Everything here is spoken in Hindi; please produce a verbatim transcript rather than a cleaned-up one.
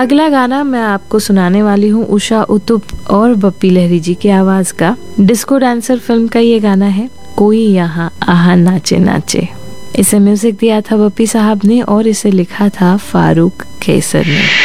अगला गाना मैं आपको सुनाने वाली हूँ उषा उत्तुप और बप्पी लहरी जी की आवाज का। डिस्को डांसर फिल्म का ये गाना है, कोई यहाँ आहा नाचे नाचे। इसे म्यूजिक दिया था बप्पी साहब ने और इसे लिखा था फारूक कैसर ने।